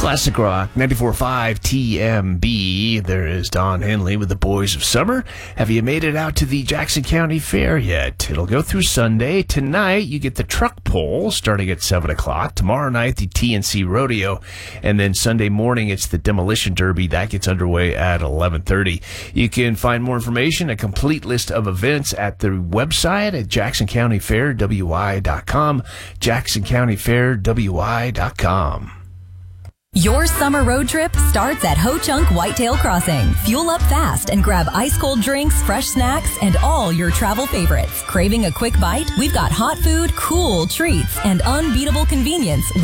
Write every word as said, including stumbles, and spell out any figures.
Classic Rock, ninety-four point five T M B. There is Don Henley with the Boys of Summer. Have you made it out to the Jackson County Fair yet? It'll go through Sunday. Tonight, you get the truck pull starting at seven o'clock. Tomorrow night, the T N C Rodeo. And then Sunday morning, it's the Demolition Derby. That gets underway at eleven thirty. You can find more information, a complete list of events at the website at jackson county fair w i dot com. jackson county fair w i dot com. Your summer road trip starts at Ho Chunk Whitetail Crossing. Fuel up fast and grab ice-cold drinks, fresh snacks, and all your travel favorites. Craving a quick bite? We've got hot food, cool treats, and unbeatable convenience